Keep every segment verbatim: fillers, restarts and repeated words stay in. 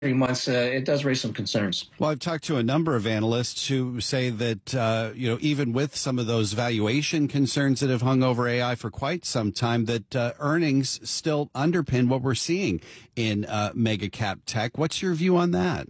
three months, uh, it does raise some concerns. Well, I've talked to a number of analysts who say that, uh, you know, even with some of those valuation concerns that have hung over A I for quite some time, that uh, earnings still underpin what we're seeing in uh, mega cap tech. What's your view on that?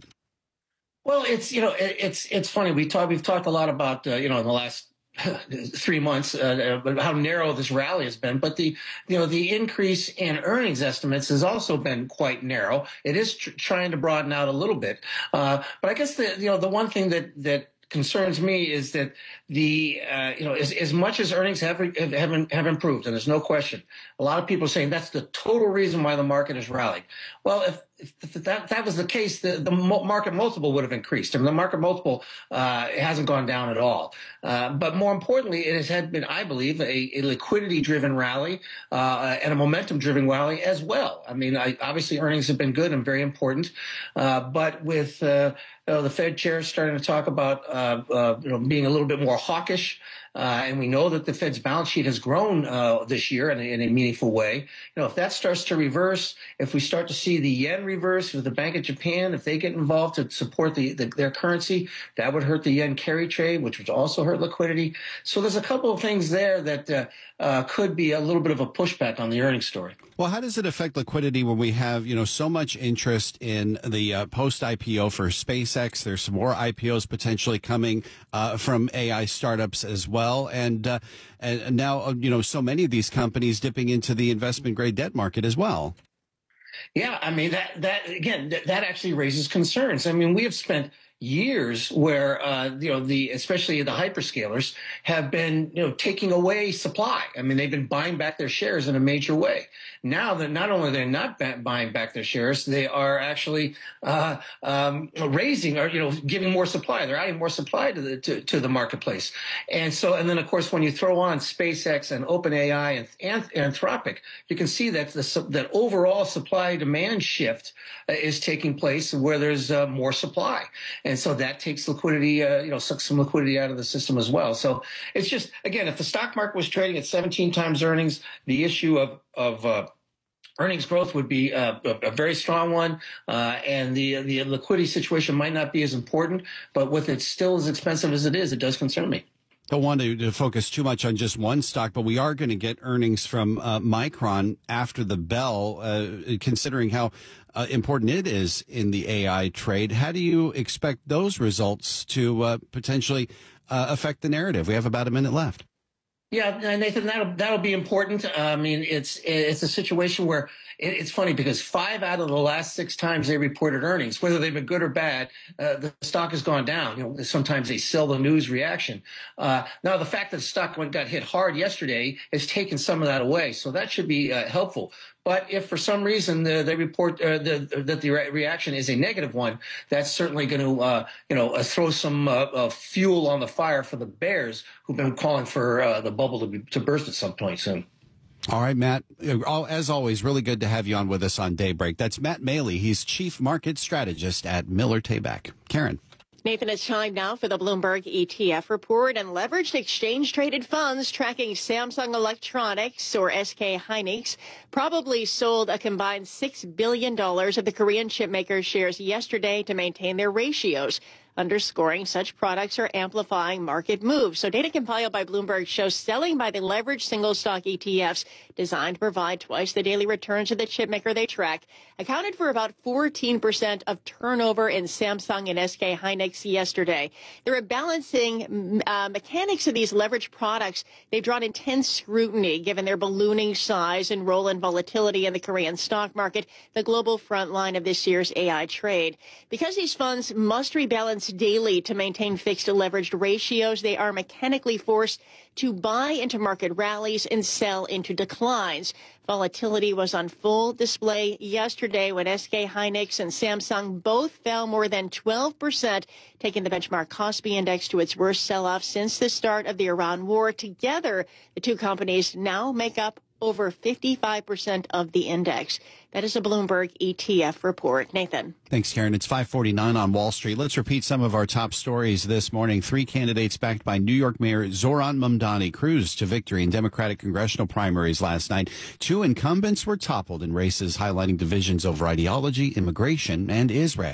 Well, it's, you know, it, it's it's funny. We talk, we've talked a lot about, uh, you know, in the last three months, uh, how narrow this rally has been. But the, you know, the increase in earnings estimates has also been quite narrow. It is tr- trying to broaden out a little bit. Uh, but I guess the, you know, the one thing that, that concerns me is that the, uh, you know, as, as much as earnings have, have, have improved, and there's no question, a lot of people are saying that's the total reason why the market has rallied. Well, if, if that, that was the case, the, the market multiple would have increased. I mean, the market multiple uh, hasn't gone down at all. Uh, but more importantly, it has had been, I believe, a, a liquidity-driven rally uh, and a momentum-driven rally as well. I mean, I, obviously earnings have been good and very important, uh, but with uh, you know, the Fed chair starting to talk about uh, uh, you know, being a little bit more hawkish, Uh, and we know that the Fed's balance sheet has grown uh, this year in a, in a meaningful way. You know, if that starts to reverse, if we start to see the yen reverse with the Bank of Japan, if they get involved to support the, the their currency, that would hurt the yen carry trade, which would also hurt liquidity. So there's a couple of things there that uh, uh, could be a little bit of a pushback on the earnings story. Well, how does it affect liquidity when we have, you know, so much interest in the uh, post-I P O for SpaceX? There's some more I P Os potentially coming uh, from A I startups as well. And, uh, and now, you know, so many of these companies dipping into the investment grade debt market as well. Yeah, I mean, that, that again, that, that actually raises concerns. I mean, we have spent years where, uh, you know, the, especially the hyperscalers have been, you know, taking away supply. I mean, they've been buying back their shares in a major way. Now that not only they're not buying back their shares, they are actually, uh, um, raising or, you know, giving more supply. They're adding more supply to the, to, to the marketplace. And so, and then of course, when you throw on SpaceX and OpenAI and, and Anthropic, you can see that the, that overall supply demand shift uh, is taking place where there's uh, more supply. And so that takes liquidity, uh, you know, sucks some liquidity out of the system as well. So it's just, again, if the stock market was trading at seventeen times earnings, the issue of, of uh, earnings growth would be uh, a, a very strong one. Uh, and the, the liquidity situation might not be as important. But with it still as expensive as it is, it does concern me. Don't want to, to focus too much on just one stock, but we are going to get earnings from uh, Micron after the bell, uh, considering how uh, important it is in the A I trade. How do you expect those results to uh, potentially uh, affect the narrative? We have about a minute left. Yeah, Nathan, that'll that'll be important. I mean, it's it's a situation where it, it's funny because five out of the last six times they reported earnings, whether they've been good or bad, uh, the stock has gone down. You know, sometimes they sell the news reaction. Uh, now, the fact that the stock got hit hard yesterday has taken some of that away, so that should be uh, helpful. But if for some reason the, they report uh, the, that the re- reaction is a negative one, that's certainly going to, uh, you know, uh, throw some uh, uh, fuel on the fire for the bears who've been calling for uh, the bubble to, be, to burst at some point soon. All right, Matt, as always, really good to have you on with us on Daybreak. That's Matt Maley. He's Chief Market Strategist at Miller Tabak. Karen. Nathan, it's time now for the Bloomberg E T F report, and leveraged exchange-traded funds tracking Samsung Electronics, or S K Hynix, probably sold a combined six billion dollars of the Korean chipmaker's shares yesterday to maintain their ratios, underscoring such products are amplifying market moves. So data compiled by Bloomberg shows selling by the leveraged single stock E T Fs designed to provide twice the daily returns to the chipmaker they track accounted for about fourteen percent of turnover in Samsung and S K Hynix yesterday. The rebalancing uh, mechanics of these leveraged products, they've drawn intense scrutiny given their ballooning size and role in volatility in the Korean stock market, the global front line of this year's A I trade. Because these funds must rebalance daily to maintain fixed leveraged ratios, they are mechanically forced to buy into market rallies and sell into declines. Volatility was on full display yesterday when S K Hynix and Samsung both fell more than twelve percent, taking the benchmark Kospi index to its worst sell-off since the start of the Iran war. Together, the two companies now make up over fifty-five percent of the index. That is a Bloomberg E T F report. Nathan. Thanks, Karen. It's five forty-nine on Wall Street. Let's repeat some of our top stories this morning. Three candidates backed by New York Mayor Zoran Mamdani cruised to victory in Democratic congressional primaries last night. Two incumbents were toppled in races highlighting divisions over ideology, immigration, and Israel.